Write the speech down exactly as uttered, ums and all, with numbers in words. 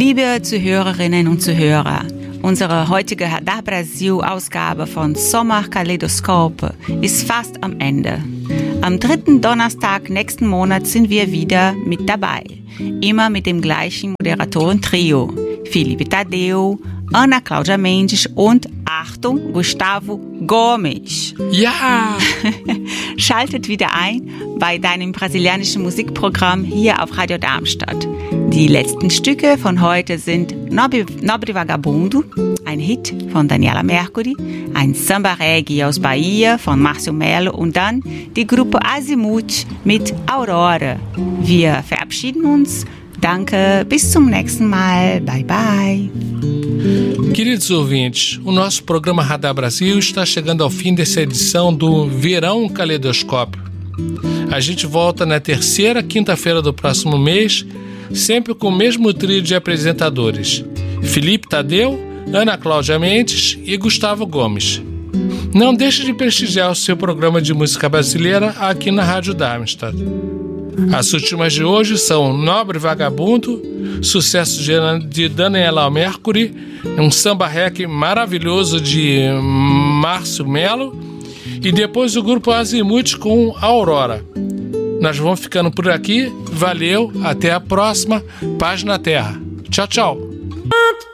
Liebe Zuhörerinnen und Zuhörer, unsere heutige Da Brasil-Ausgabe von Sommerkaleidoskop ist fast am Ende. Am dritten Donnerstag nächsten Monat sind wir wieder mit dabei. Immer mit dem gleichen Moderatoren-Trio. Felipe Tadeu, Ana Cláudia Mendes und, Achtung, Gustavo Gomes. Ja! Schaltet wieder ein bei deinem brasilianischen Musikprogramm hier auf Radio Darmstadt. Die letzten Stücke von heute sind Nobre, Nobre Vagabundo, ein Hit von Daniela Mercury, ein Samba Reggae aus Bahia von Márcio Melo und dann die Gruppe Azimuth mit Aurora. Wir verabschieden uns. Danke, bis zum nächsten Mal. Bye, bye. Queridos ouvintes, o nosso programa Radar Brasil está chegando ao fim dessa edição do Verão Caleidoscópio. A gente volta na terceira quinta-feira do próximo mês, sempre com o mesmo trio de apresentadores: Felipe Tadeu, Ana Cláudia Mendes e Gustavo Gomes. Não deixe de prestigiar o seu programa de música brasileira aqui na Rádio Darmstadt. As últimas de hoje são Nobre Vagabundo, sucesso de Daniela Mercury, um samba rec maravilhoso de Márcio Melo e depois o grupo Azimuth com Aurora. Nós vamos ficando por aqui, valeu, até a próxima, paz na terra. Tchau, tchau.